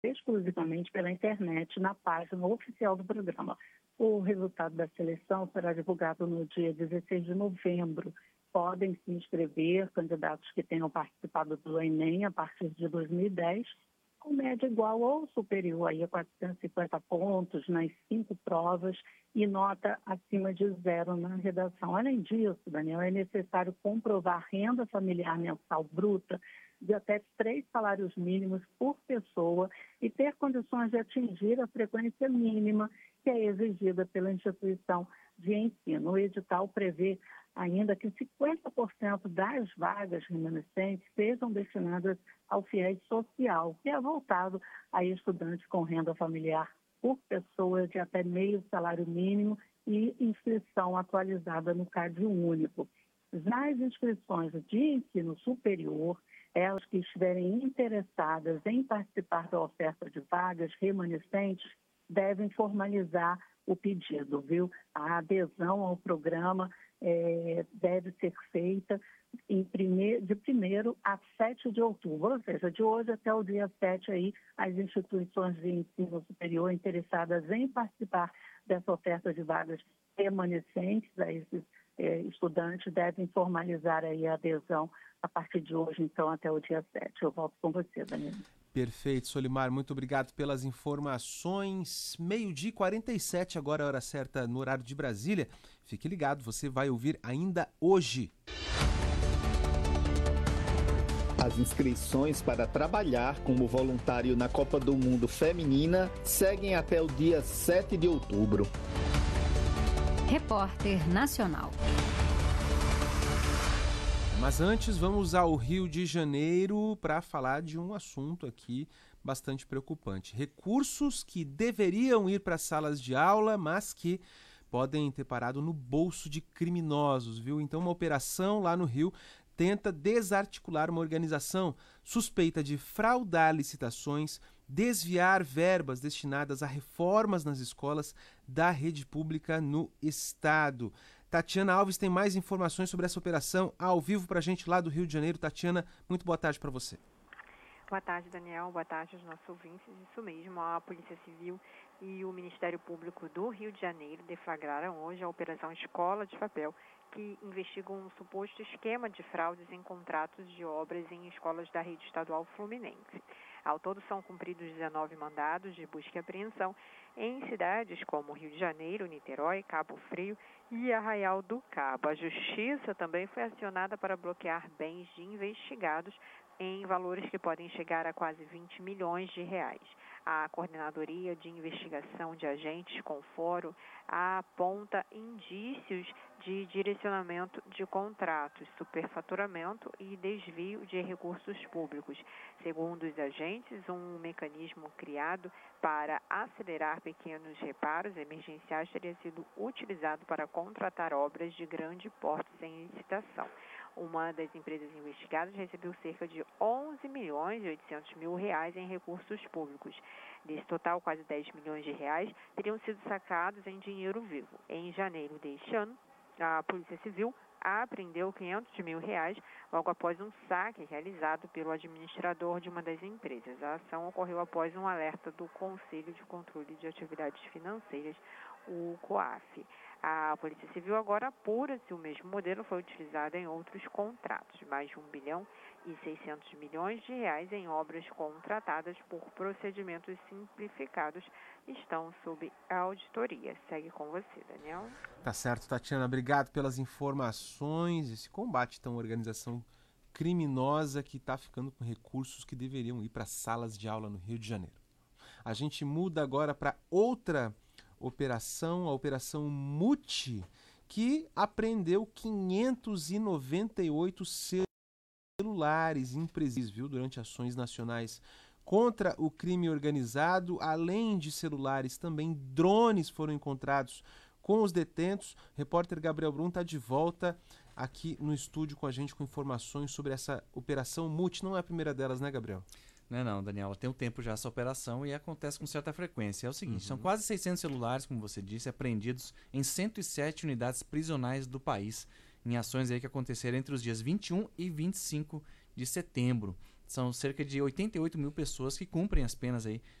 exclusivamente pela internet na página oficial do programa. O resultado da seleção será divulgado no dia 16 de novembro. Podem se inscrever candidatos que tenham participado do Enem a partir de 2010, com média igual ou superior aí a 450 pontos nas 5 provas e nota acima de 0 na redação. Além disso, Daniel, é necessário comprovar renda familiar mensal bruta de até 3 salários mínimos por pessoa e ter condições de atingir a frequência mínima que é exigida pela instituição de ensino. O edital prevê ainda que 50% das vagas remanescentes sejam destinadas ao FIES social, que é voltado a estudantes com renda familiar por pessoa de até meio salário mínimo e inscrição atualizada no CAD único. Já as inscrições de ensino superior, elas que estiverem interessadas em participar da oferta de vagas remanescentes, devem formalizar o pedido, viu? A adesão ao programa deve ser feita de 1º a 7 de outubro, ou seja, de hoje até o dia 7, aí, as instituições de ensino superior interessadas em participar dessa oferta de vagas remanescentes a esses estudantes devem formalizar aí a adesão a partir de hoje, então, até o dia 7. Eu volto com você, Danilo. Perfeito, Solimar, muito obrigado pelas informações. 12h47 agora, a hora certa no horário de Brasília. Fique ligado, você vai ouvir ainda hoje. As inscrições para trabalhar como voluntário na Copa do Mundo Feminina seguem até o dia 7 de outubro. Repórter Nacional. Mas antes, vamos ao Rio de Janeiro para falar de um assunto aqui bastante preocupante. Recursos que deveriam ir para salas de aula, mas que podem ter parado no bolso de criminosos, viu? Então, uma operação lá no Rio tenta desarticular uma organização suspeita de fraudar licitações, desviar verbas destinadas a reformas nas escolas da rede pública no estado. Tatiana Alves tem mais informações sobre essa operação ao vivo para a gente lá do Rio de Janeiro. Tatiana, muito boa tarde para você. Boa tarde, Daniel. Boa tarde aos nossos ouvintes. Isso mesmo, a Polícia Civil e o Ministério Público do Rio de Janeiro deflagraram hoje a Operação Escola de Papel, que investiga um suposto esquema de fraudes em contratos de obras em escolas da rede estadual fluminense. Ao todo, são cumpridos 19 mandados de busca e apreensão em cidades como Rio de Janeiro, Niterói, Cabo Frio e Arraial do Cabo. A Justiça também foi acionada para bloquear bens de investigados em valores que podem chegar a quase 20 milhões de reais. A Coordenadoria de Investigação de Agentes com Foro aponta indícios de direcionamento de contratos, superfaturamento e desvio de recursos públicos. Segundo os agentes, um mecanismo criado para acelerar pequenos reparos emergenciais teria sido utilizado para contratar obras de grande porte sem licitação. Uma das empresas investigadas recebeu cerca de 11 milhões e 800 mil reais em recursos públicos. Desse total, quase 10 milhões de reais teriam sido sacados em dinheiro vivo. Em janeiro deste ano, a Polícia Civil apreendeu 500 mil reais logo após um saque realizado pelo administrador de uma das empresas. A ação ocorreu após um alerta do Conselho de Controle de Atividades Financeiras, o COAF. A Polícia Civil agora apura se o mesmo modelo foi utilizado em outros contratos. Mais de 1 bilhão e 600 milhões de reais em obras contratadas por procedimentos simplificados estão sob auditoria. Segue com você, Daniel. Tá certo, Tatiana. Obrigado pelas informações. Esse combate, então, organização criminosa que está ficando com recursos que deveriam ir para salas de aula no Rio de Janeiro. A gente muda agora para outra operação, a Operação MUTI, que apreendeu 598 celulares imprecisíveis, viu, durante ações nacionais contra o crime organizado. Além de celulares, também drones foram encontrados com os detentos. O repórter Gabriel Brum está de volta aqui no estúdio com a gente com informações sobre essa Operação MUTI. Não é a primeira delas, né, Gabriel? Não, Daniela, tem um tempo já essa operação e acontece com certa frequência. É o seguinte, são quase 600 celulares, como você disse, apreendidos em 107 unidades prisionais do país, em ações aí que aconteceram entre os dias 21 e 25 de setembro. São cerca de 88 mil pessoas que cumprem as penas aí